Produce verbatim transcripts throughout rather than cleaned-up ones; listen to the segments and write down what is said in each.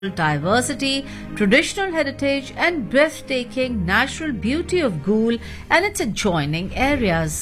diversity, traditional heritage and breathtaking natural beauty of Gool and its adjoining areas.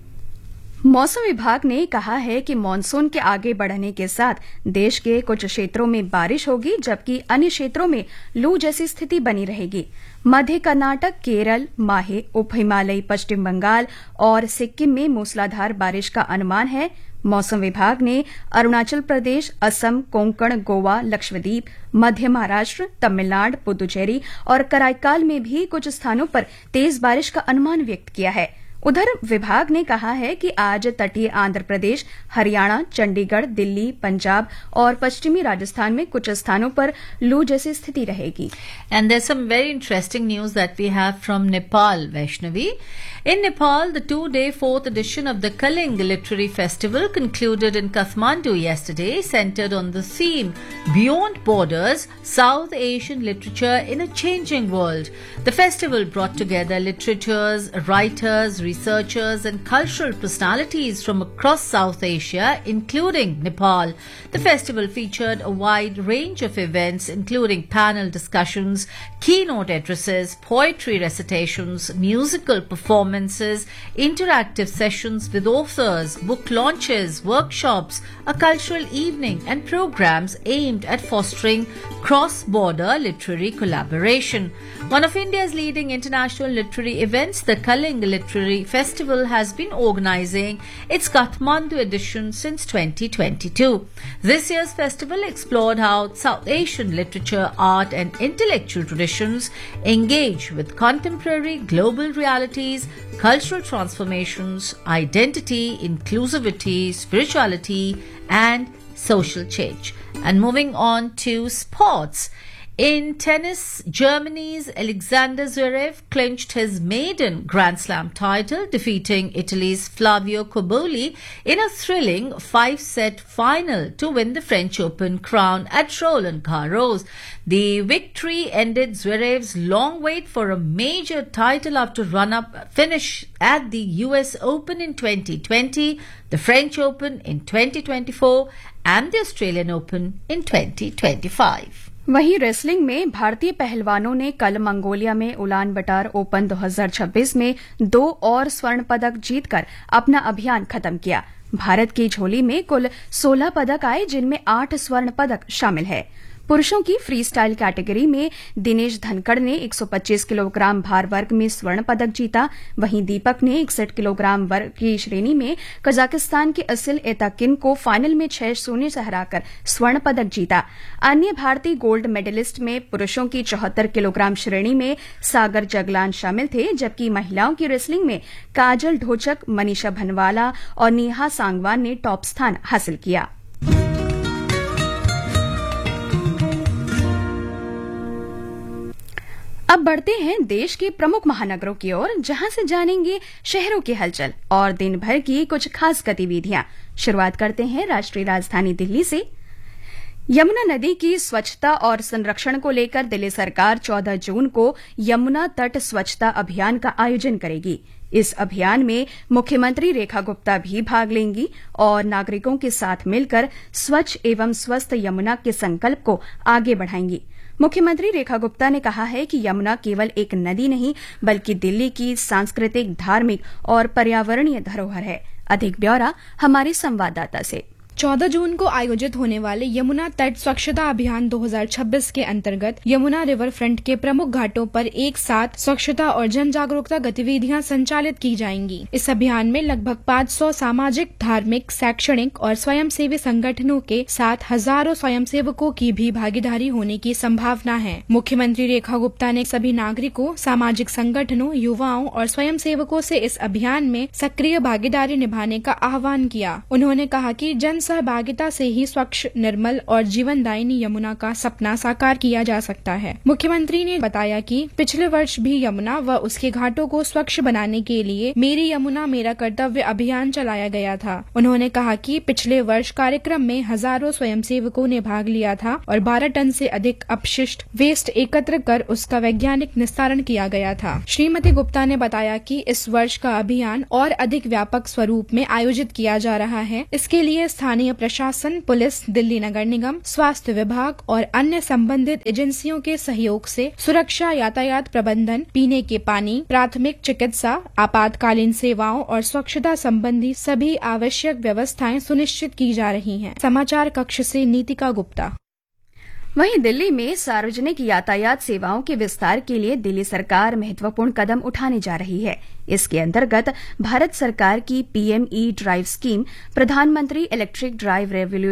मौसम विभाग ने कहा है कि मानसून के आगे बढ़ने के साथ देश के कुछ क्षेत्रों में बारिश होगी, जबकि अन्य क्षेत्रों में लू जैसी स्थिति बनी रहेगी। मध्य कर्नाटक, केरल, माहे, उप हिमालयी पश्चिम बंगाल और सिक्किम में मूसलाधार बारिश का अनुमान है। मौसम विभाग ने अरुणाचल प्रदेश, असम, कोंकण, गोवा, लक्षद्वीप, मध्य महाराष्ट्र, तमिलनाडु, पुदुचेरी और कराईकाल में भी कुछ स्थानों पर तेज बारिश का अनुमान व्यक्त किया है। उधर विभाग ने कहा है कि आज तटीय आंध्र प्रदेश, हरियाणा, चंडीगढ़, दिल्ली, पंजाब और पश्चिमी राजस्थान में कुछ स्थानों पर लू जैसी स्थिति रहेगी। And there's some very interesting news that we have from Nepal, Vaishnavi. In Nepal, the two-day fourth edition of the Kaling Literary Festival concluded in Kathmandu yesterday, centered on the theme Beyond Borders, South Asian Literature in a Changing World. The festival brought together literatures, writers, researchers and cultural personalities from across South Asia, including Nepal. The festival featured a wide range of events, including panel discussions, keynote addresses, poetry recitations, musical performances, interactive sessions with authors, book launches, workshops, a cultural evening and programs aimed at fostering cross-border literary collaboration. One of India's leading international literary events, the Kaling Literary Festival, has been organizing its Kathmandu edition since twenty twenty-two. This year's festival explored how South Asian literature, art and intellectual traditions engage with contemporary global realities, cultural transformations, identity, inclusivity, spirituality and social change. And moving on to sports. In tennis, Germany's Alexander Zverev clinched his maiden Grand Slam title, defeating Italy's Flavio Cobolli in a thrilling five-set final to win the French Open crown at Roland Garros. The victory ended Zverev's long wait for a major title after run-up finish at the U S Open in twenty twenty, the French Open in twenty twenty-four and the Australian Open in twenty twenty-five. वहीं wrestling में भारतीय पहलवानों ने कल Mongolia में Ulan बटार open दो हज़ार छब्बीस में दो और स्वर्ण पदक जीतकर अपना अभियान खत्म किया। भारत की झोली में कुल सोलह पदक आए, जिनमें आठ स्वर्ण पदक शामिल है। पुरुषों की फ्री स्टाइल कैटेगरी में दिनेश धनखड़ ने एक सौ पच्चीस किलोग्राम भार वर्ग में स्वर्ण पदक जीता। वहीं दीपक ने इकसठ किलोग्राम वर्ग की श्रेणी में कजाकिस्तान के असिल एताकिन को फाइनल में छह शून्य से हराकर स्वर्ण पदक जीता। अन्य भारतीय गोल्ड मेडलिस्ट में पुरुषों की चौहत्तर किलोग्राम श्रेणी में सागर जगलान शामिल थे, जबकि महिलाओं की रेसलिंग में काजल ढोचक, मनीषा भनवाला और नेहा सांगवान ने टॉप स्थान हासिल किया। अब बढ़ते हैं देश के प्रमुख महानगरों की ओर, जहां से जानेंगे शहरों की हलचल और दिन भर की कुछ खास गतिविधियां। शुरुआत करते हैं राष्ट्रीय राजधानी दिल्ली से। यमुना नदी की स्वच्छता और संरक्षण को लेकर दिल्ली सरकार चौदह जून को यमुना तट स्वच्छता अभियान का आयोजन करेगी। इस अभियान में मुख्यमंत्री रेखा गुप्ता भी भाग लेंगी और नागरिकों के साथ मिलकर स्वच्छ एवं स्वस्थ यमुना के संकल्प को आगे बढ़ाएंगी। मुख्यमंत्री रेखा गुप्ता ने कहा है कि यमुना केवल एक नदी नहीं, बल्कि दिल्ली की सांस्कृतिक, धार्मिक और पर्यावरणीय धरोहर है। अधिक ब्यौरा हमारे संवाददाता से। चौदह जून को आयोजित होने वाले यमुना तट स्वच्छता अभियान दो हज़ार छब्बीस के अंतर्गत यमुना रिवर फ्रंट के प्रमुख घाटों पर एक साथ स्वच्छता और जन जागरूकता गतिविधियां संचालित की जाएंगी। इस अभियान में लगभग पाँच सौ सामाजिक, धार्मिक, शैक्षणिक और स्वयंसेवी संगठनों के साथ हजारों स्वयंसेवकों की भी भागीदारी होने की संभावना है। मुख्यमंत्री रेखा गुप्ता ने सभी नागरिकों, सामाजिक संगठनों, युवाओं और स्वयंसेवकों से इस अभियान में सक्रिय भागीदारी निभाने का आह्वान किया। उन्होंने कहा कि जन सहभागिता से ही स्वच्छ, निर्मल और जीवनदायिनी यमुना का सपना साकार किया जा सकता है। मुख्यमंत्री ने बताया कि पिछले वर्ष भी यमुना व उसके घाटों को स्वच्छ बनाने के लिए मेरी यमुना मेरा कर्तव्य अभियान चलाया गया था। उन्होंने कहा कि पिछले वर्ष कार्यक्रम में हजारों स्वयंसेवकों ने भाग लिया था और बारह टन से अधिक अपशिष्ट वेस्ट एकत्र कर उसका वैज्ञानिक निस्तारण किया गया था। श्रीमती गुप्ता ने बताया कि इस वर्ष का अभियान और अधिक व्यापक स्वरूप में आयोजित किया जा रहा है। इसके लिए स्थानीय स्थानीय प्रशासन, पुलिस, दिल्ली नगर निगम, स्वास्थ्य विभाग और अन्य संबंधित एजेंसियों के सहयोग से सुरक्षा, यातायात प्रबंधन, पीने के पानी, प्राथमिक चिकित्सा, आपातकालीन सेवाओं और स्वच्छता संबंधी सभी आवश्यक व्यवस्थाएं सुनिश्चित की जा रही हैं। समाचार कक्ष से नीतिका गुप्ता। वहीं दिल्ली में सार्वजनिक यातायात सेवाओं के विस्तार के लिए दिल्ली सरकार महत्वपूर्ण कदम उठाने जा रही है। इसके अंतर्गत भारत सरकार की पीएम ई ड्राइव स्कीम, प्रधानमंत्री इलेक्ट्रिक ड्राइव रेवोल्यूशन